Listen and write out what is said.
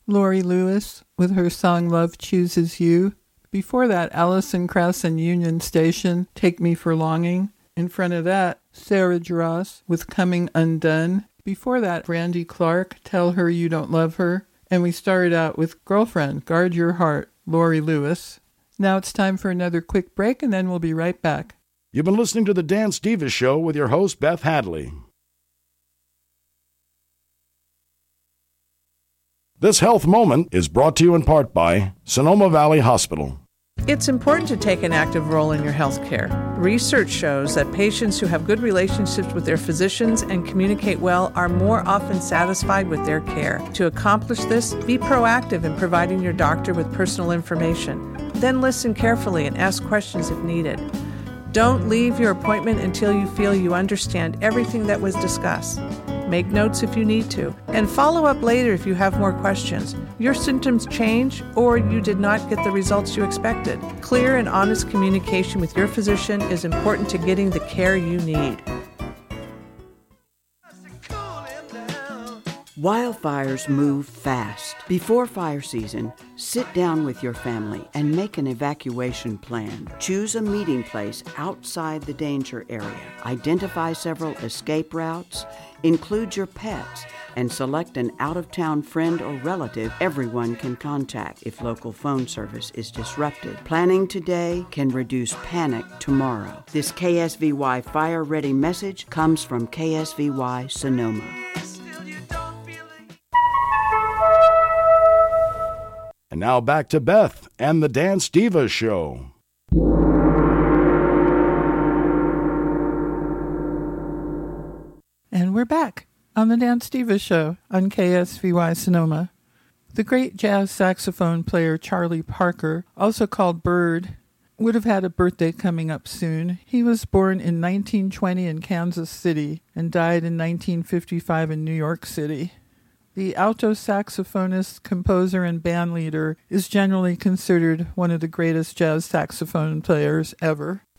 Laurie Lewis with her song Love Chooses You. Before that, Alison Krauss and Union Station, Take Me for Longing. In front of that, Sarah Dross with Coming Undone. Before that, Brandy Clark, Tell Her You Don't Love Her. And we started out with Girlfriend, Guard Your Heart, Laurie Lewis. Now it's time for another quick break, and then we'll be right back. You've been listening to The Dance Divas Show with your host, Beth Hadley. This health moment is brought to you in part by Sonoma Valley Hospital. It's important to take an active role in your health care. Research shows that patients who have good relationships with their physicians and communicate well are more often satisfied with their care. To accomplish this, be proactive in providing your doctor with personal information. Then listen carefully and ask questions if needed. Don't leave your appointment until you feel you understand everything that was discussed. Make notes if you need to, and follow up later if you have more questions. Your symptoms change, or you did not get the results you expected. Clear and honest communication with your physician is important to getting the care you need. Wildfires move fast. Before fire season, sit down with your family and make an evacuation plan. Choose a meeting place outside the danger area. Identify several escape routes. Include your pets and select an out-of-town friend or relative everyone can contact if local phone service is disrupted. Planning today can reduce panic tomorrow. This KSVY Fire Ready message comes from KSVY Sonoma. And now back to Beth and the Dance Divas Show. And we're back on the Dance Divas Show on KSVY Sonoma. The great jazz saxophone player Charlie Parker, also called Bird, would have had a birthday coming up soon. He was born in 1920 in Kansas City and died in 1955 in New York City. The alto saxophonist, composer, and bandleader is generally considered one of the greatest jazz saxophone players ever.